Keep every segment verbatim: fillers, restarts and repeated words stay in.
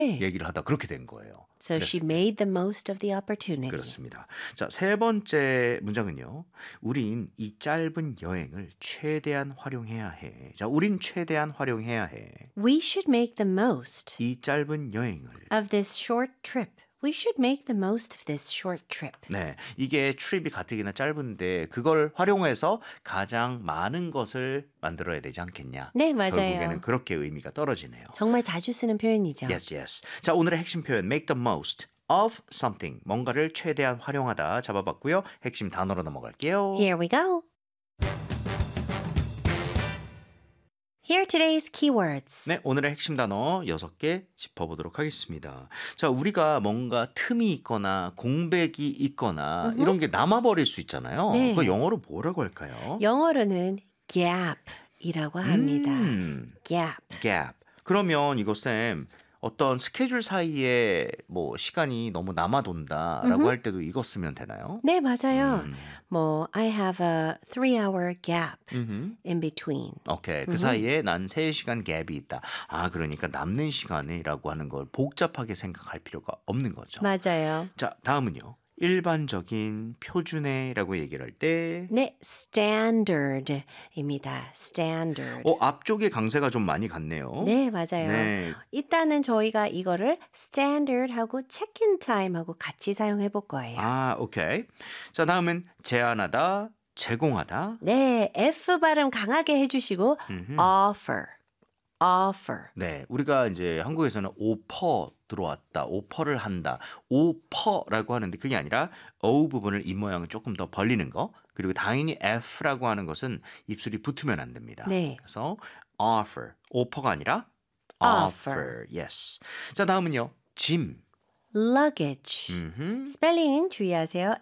네. 얘기를 하다 그렇게 된 거예요. So she made the most of the opportunity. 그렇습니다. 자, 세 번째 문장은요. 우린 이 짧은 여행을 최대한 활용해야 해. 자, 우린 최대한 활용해야 해. We should make the most 이 짧은 여행을. of this short trip. We should make the most of this short trip. 네, 이게 트립이 가뜩이나 짧은데 그걸 활용해서 가장 많은 것을 만들어야 되지 않겠냐. 네, 맞아요. 결국에는 그렇게 의미가 떨어지네요. 정말 자주 쓰는 표현이죠. Yes, yes. 자, 오늘의 핵심 표현 make the most of something. 뭔가를 최대한 활용하다 잡아봤고요. 핵심 단어로 넘어갈게요. Here we go. Here are today's keywords. 네, 오늘의 핵심 단어 여섯 개 짚어보도록 하겠습니다. 자, 우리가 뭔가 틈이 있거나 공백이 있거나 이런 게 남아버릴 수 있잖아요. 네. 그거 영어로 뭐라고 할까요? 영어로는 gap이라고 합니다. 음, gap. gap. 그러면 이거 쌤 어떤 스케줄 사이에 뭐 시간이 너무 남아돈다라고 할 때도 이거 쓰면 되나요? 네, 맞아요. 음. 뭐 I have a three-hour gap 음흠. in between. 오케이. 그 사이에 난 세 시간 갭이 있다. 아, 그러니까 남는 시간이라고 하는 걸 복잡하게 생각할 필요가 없는 거죠. 맞아요. 자, 다음은요. 일반적인 표준의라고 얘기를 할 때 네, standard입니다. standard. 어, 앞쪽에 강세가 좀 많이 갔네요. 네, 맞아요. 네. 일단은 저희가 이거를 standard하고 check-in time하고 같이 사용해 볼 거예요. 아, 오케이. 자, 다음은 제안하다, 제공하다. 네, F 발음 강하게 해주시고 음흠. offer, offer. 네, 우리가 이제 한국에서는 오퍼 들어왔다, 오퍼를 한다, 오퍼라고 하는데 그게 아니라 O 부분을 입 모양을 조금 더 벌리는 거. 그리고 당연히 F라고 하는 것은 입술이 붙으면 안 됩니다. 네. 그래서 offer, 오퍼가 아니라 Offer. offer. Yes. 자, 다음은요. 짐. luggage. 음흠. 스펠링 주의하세요.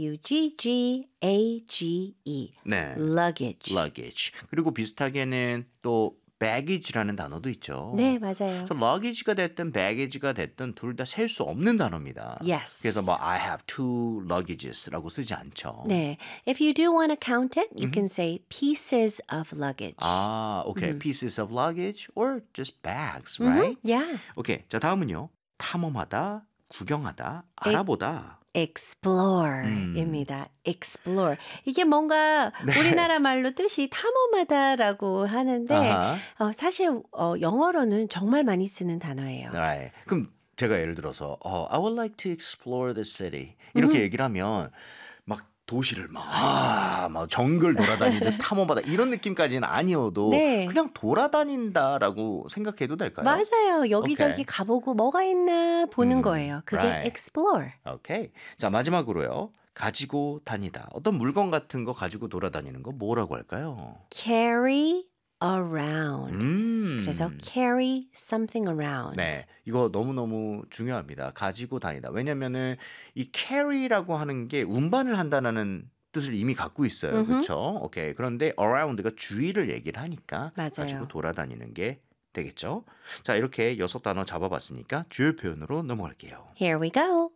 L-U-G-G-A-G-E. 네. luggage. luggage. 그리고 비슷하게는 또 baggage라는 단어도 있죠. 네, 맞아요. 그래서 luggage가 됐든 baggage가 됐든 둘 다 셀 수 없는 단어입니다. Yes. 그래서 뭐 I have two luggages라고 쓰지 않죠. 네. If you do want to count it, you can say pieces of luggage. 아, 오케이. pieces of luggage or just bags, right? Yeah. 오케이. 자, 다음은요. 탐험하다, 구경하다, 알아보다. explore입니다. explore. 이게 뭔가 우리나라 말로 뜻이 탐험하다라고 하는데 아하. 어, 사실 어, 영어로는 정말 많이 쓰는 단어예요. Right. 그럼 제가 예를 들어서 어, I would like to explore the city 이렇게 얘기를 하면 막 도시를 막, 아, 막 정글 돌아다니듯 탐험하다 이런 느낌까지는 아니어도 네. 그냥 돌아다닌다라고 생각해도 될까요? 맞아요. 여기저기 오케이. 가보고 뭐가 있나 보는 음, 거예요. 그게 right. explore. 오케이. 자, 마지막으로요. 가지고 다니다. 어떤 물건 같은 거 가지고 돌아다니는 거 뭐라고 할까요? carry around. 음. 그래서 carry something around. 네, 이거 너무너무 중요합니다. 가지고 다니다. 왜냐면은 이 carry라고 하는 게 운반을 한다는 뜻을 이미 갖고 있어요. 그렇죠? 오케이. 그런데 around가 주위를 얘기를 하니까 맞아요. 가지고 돌아다니는 게 되겠죠? 자, 이렇게 여섯 단어 잡아봤으니까 주요 표현으로 넘어갈게요. Here we go.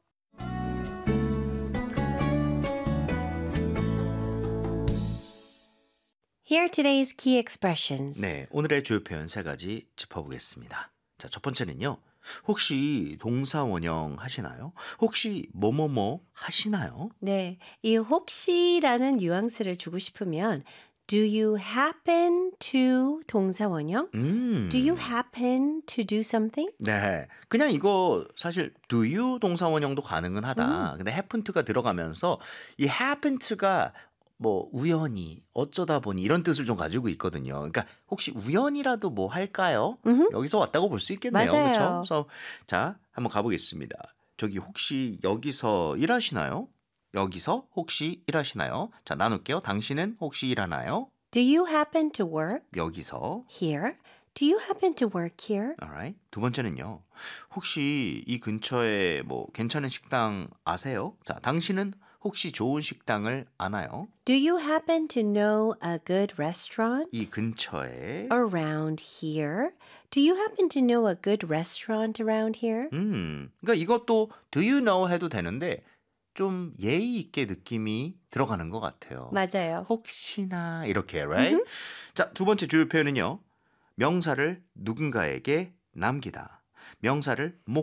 Here are today's key expressions. 네, 오늘의 주요 표현 세 가지 짚어보겠습니다. 자, 첫 번째는요. 혹시 동사 원형 하시나요? 혹시 뭐뭐뭐 하시나요? 네, 이 혹시라는 뉘앙스를 주고 싶으면 Do you happen to 동사 원형? 음. Do you happen to do something? 네, 그냥 이거 사실 do you 동사 원형도 가능은 하다. 근데 happen to가 들어가면서 이 happen to가 뭐 우연히 어쩌다 보니 이런 뜻을 좀 가지고 있거든요. 그러니까 혹시 우연이라도 뭐 할까요? 여기서 왔다고 볼 수 있겠네요. 맞아요. 그렇죠? 그래서 자, 한번 가보겠습니다. 저기 혹시 여기서 일하시나요? 여기서 혹시 일하시나요? 자, 나눌게요. 당신은 혹시 일하나요? Do you happen to work 여기서. here? Do you happen to work here? Alright. 두 번째는요. 혹시 이 근처에 뭐 괜찮은 식당 아세요? 자, 당신은 혹시 좋은 식당을 아나요? Do you happen to know a good restaurant 이 근처에. around here? Do you happen to know a good restaurant around here? 음, 그러니까 이것도 do you know 해도 되는데 좀 예의 있게 느낌이 들어가는 것 같아요. 맞아요. 혹시나 이렇게, right? 자, 두 번째 주요 표현은요. 명사를 누군가에게 남기다. 명사를